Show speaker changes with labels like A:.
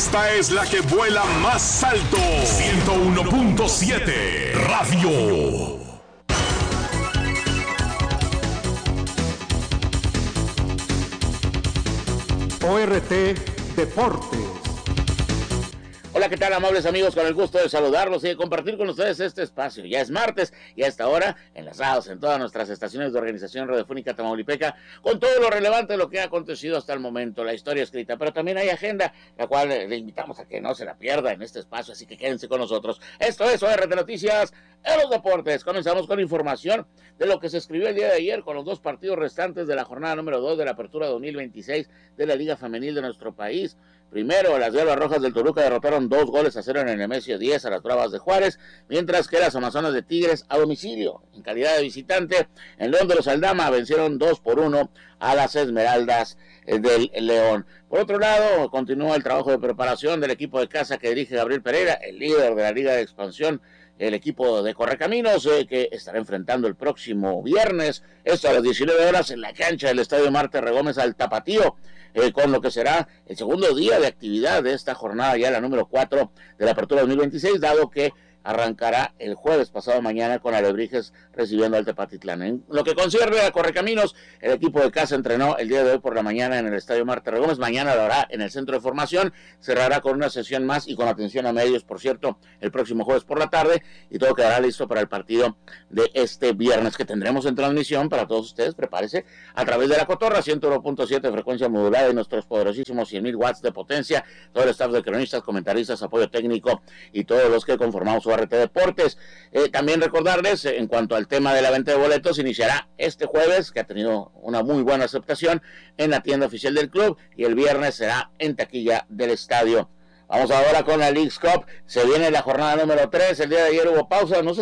A: Esta es la que vuela más alto. 101.7 Radio.
B: ORT Deportes.
C: Hola, ¿qué tal, amables amigos? Con el gusto de saludarlos y de compartir con ustedes este espacio. Ya es martes y a esta hora, enlazados en todas nuestras estaciones de Organización Radiofónica Tamaulipeca, con todo lo relevante de lo que ha acontecido hasta el momento, la historia escrita, pero también hay agenda, la cual le invitamos a que no se la pierda en este espacio, así que quédense con nosotros. Esto es ORT Noticias en los deportes. Comenzamos con información de lo que se escribió el día de ayer con los dos partidos restantes de la jornada número 2 de la Apertura 2026 de la Liga Femenil de nuestro país. Primero, las Diablas Rojas del Toluca derrotaron 2-0 en el Nemesio 10 a las Bravas de Juárez, mientras que las Amazonas de Tigres a domicilio, en calidad de visitante, en León de los Aldama vencieron 2-1 a las Esmeraldas del León. Por otro lado, continúa el trabajo de preparación del equipo de casa que dirige Gabriel Pereira, el líder de la Liga de Expansión, el equipo de Correcaminos, que estará enfrentando el próximo viernes, esto a las 19 horas, en la cancha del Estadio Marte Regómez al Tapatío, con lo que será el segundo día de actividad de esta jornada, ya la número 4 de la Apertura 2026, dado que arrancará el jueves pasado mañana con Alebrijes recibiendo al Tepatitlán. En lo que concierne a Correcaminos, el equipo de casa entrenó el día de hoy por la mañana en el Estadio Marte Regómez, mañana lo hará en el centro de formación, cerrará con una sesión más y con atención a medios, por cierto, el próximo jueves por la tarde, y todo quedará listo para el partido de este viernes que tendremos en transmisión para todos ustedes. Prepárese a través de la Cotorra, 101.7 frecuencia modulada y nuestros poderosísimos 100.000 watts de potencia, todo el staff de cronistas, comentaristas, apoyo técnico y todos los que conformamos ORT Deportes. También recordarles, en cuanto al tema de la venta de boletos, iniciará este jueves, que ha tenido una muy buena aceptación en la tienda oficial del club, y el viernes será en taquilla del estadio. Vamos ahora con la Leagues Cup. Se viene la jornada número 3. El día de ayer hubo pausa, no sé